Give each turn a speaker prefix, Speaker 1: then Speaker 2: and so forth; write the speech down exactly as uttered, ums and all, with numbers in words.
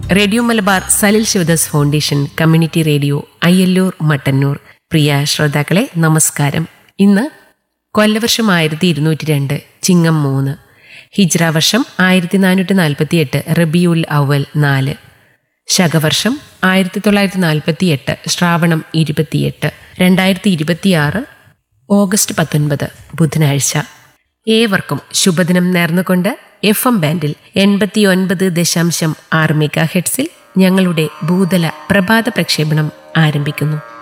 Speaker 1: Radio Malabar Salil Sivadas foundation community radio Ayyallur Mattannur. പ്രിയ ശ്രോതാക്കളെ നമസ്കാരം. ഇന്ന് കൊല്ലവർഷം ആയിരത്തി ഇരുന്നൂറ്റി രണ്ട് ചിങ്ങം മൂന്ന്, ഹിജ്റ വർഷം ആയിരത്തി നാനൂറ്റി നാൽപ്പത്തി എട്ട് റബിയുൽ അവൽ നാല്, ശകവർഷം ആയിരത്തി തൊള്ളായിരത്തി നാൽപ്പത്തി എട്ട് ശ്രാവണം ഇരുപത്തിയെട്ട്, രണ്ടായിരത്തി ഇരുപത്തിയാറ് ഓഗസ്റ്റ് പത്തൊൻപത് ബുധനാഴ്ച. ഏവർക്കും ശുഭദിനം നേർന്നുകൊണ്ട് എഫ് എം ബാൻഡിൽ എൺപത്തി ഒൻപത് ദശാംശം ആറ് മെഗാ ഹെഡ്സിൽ ഞങ്ങളുടെ ഭൂതല പ്രഭാത പ്രക്ഷേപണം ആരംഭിക്കുന്നു.